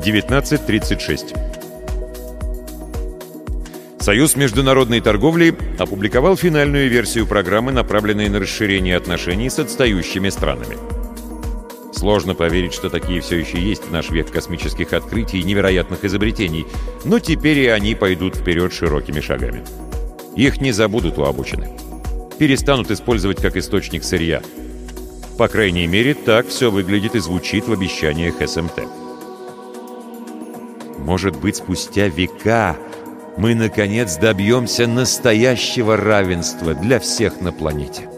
1936. Союз международной торговли опубликовал финальную версию программы, направленной на расширение отношений с отстающими странами. Сложно поверить, что такие все еще есть в наш век космических открытий и невероятных изобретений, но теперь и они пойдут вперед широкими шагами. Их не забудут у обученных. Перестанут использовать как источник сырья. По крайней мере, так все выглядит и звучит в обещаниях СМТ. Может быть, спустя века мы, наконец, добьемся настоящего равенства для всех на планете.